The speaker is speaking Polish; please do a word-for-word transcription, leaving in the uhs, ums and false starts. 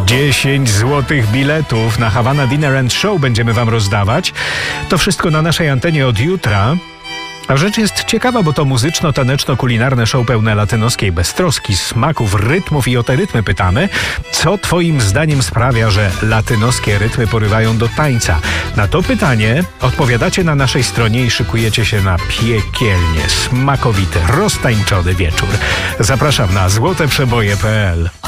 dziesięć złotych biletów na Havana Dinner and Show będziemy wam rozdawać. To wszystko na naszej antenie od jutra. A rzecz jest ciekawa, bo to muzyczno-taneczno-kulinarne show pełne latynoskiej beztroski, smaków, rytmów i o te rytmy pytamy. Co twoim zdaniem sprawia, że latynoskie rytmy porywają do tańca? Na to pytanie odpowiadacie na naszej stronie i szykujecie się na piekielnie smakowity, roztańczony wieczór. Zapraszam na złoteprzeboje kropka pe el.